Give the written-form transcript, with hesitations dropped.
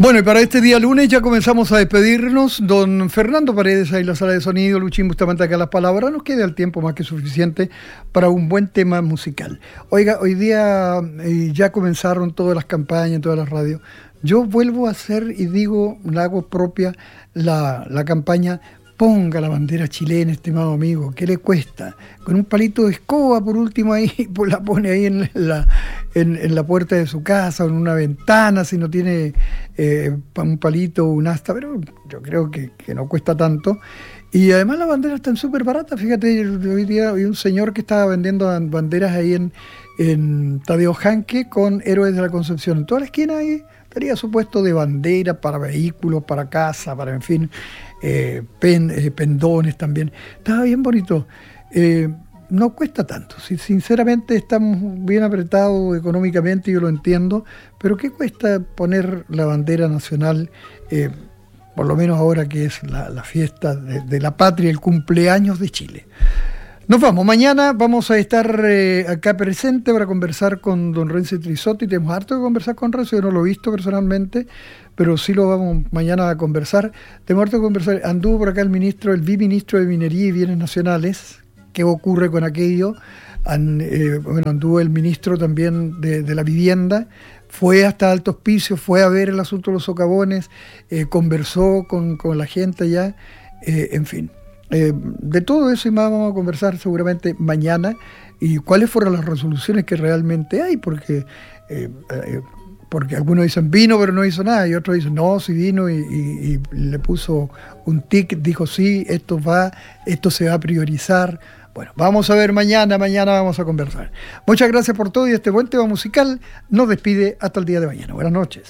Bueno, y para este día lunes ya comenzamos a despedirnos. Don Fernando Paredes, ahí en la sala de sonido, Luchín Bustamante acá las palabras. Nos queda el tiempo más que suficiente para un buen tema musical. Oiga, hoy día ya comenzaron todas las campañas en todas las radios. Yo vuelvo a hacer y digo, la hago propia, la campaña Ponga la bandera chilena, estimado amigo. ¿Qué le cuesta? Con un palito de escoba, por último, ahí pues la pone ahí en la puerta de su casa o en una ventana, si no tiene un palito o un asta, pero yo creo que no cuesta tanto. Y además las banderas están súper baratas. Fíjate, hoy día había un señor que estaba vendiendo banderas ahí en Tadeo Janque con Héroes de la Concepción. En toda la esquina ahí estaría su puesto de banderas para vehículos, para casa, para, en fin, pendones también. Estaba bien bonito. No cuesta tanto. Sinceramente estamos bien apretados económicamente, yo lo entiendo, pero ¿qué cuesta poner la bandera nacional, por lo menos ahora que es la fiesta de la patria, el cumpleaños de Chile? Nos vamos. Mañana vamos a estar acá presente para conversar con don Renzo Trisotti. Tenemos harto que conversar con Renzo. Yo no lo he visto personalmente, pero sí lo vamos mañana a conversar. Tenemos harto que conversar. Anduvo por acá el viceministro de Minería y Bienes Nacionales. ¿Qué ocurre con aquello? Anduvo el ministro también de la Vivienda. Fue hasta Alto Hospicio, fue a ver el asunto de los socavones, conversó con la gente allá, en fin. De todo eso y más vamos a conversar seguramente mañana, y cuáles fueron las resoluciones que realmente hay, porque algunos dicen vino pero no hizo nada, y otros dicen no, sí vino y le puso un tic, dijo sí, esto se va a priorizar. Bueno, vamos a ver mañana vamos a conversar. Muchas gracias por todo, y este buen tema musical nos despide hasta el día de mañana. Buenas noches.